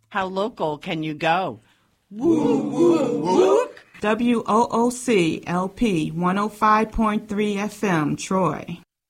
How local can you go? WOOC LP 105.3 FM, Troy.